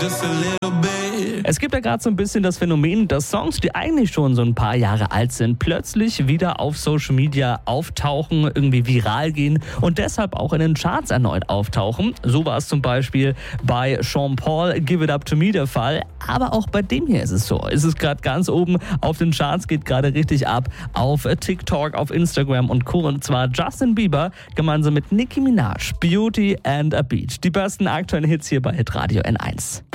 just a little bit. Es gibt ja gerade so ein bisschen das Phänomen, dass Songs, die eigentlich schon so ein paar Jahre alt sind, plötzlich wieder auf Social Media auftauchen, irgendwie viral gehen und deshalb auch in den Charts erneut auftauchen. So war es zum Beispiel bei Sean Paul, Give It Up To Me der Fall. Aber auch bei dem hier ist es so. Es ist gerade ganz oben auf den Charts, geht gerade richtig ab auf TikTok, auf Instagram und Co. Und zwar Justin Bieber gemeinsam mit Nicki Minaj, Beauty and a Beach. Die besten aktuellen Hits hier bei Hitradio N1.